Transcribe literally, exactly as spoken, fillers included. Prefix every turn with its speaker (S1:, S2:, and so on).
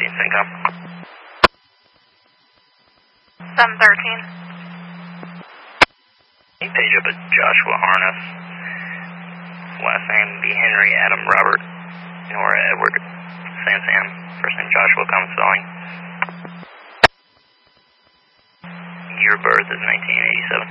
S1: thirteen, Syncom.
S2: seven thirteen.
S1: Can you page up a Joshua Harness? Last name B. Henry, Adam Robert, Nora Edward, Sam Sam. First name Joshua, common spelling. Year of birth is nineteen eighty-seven.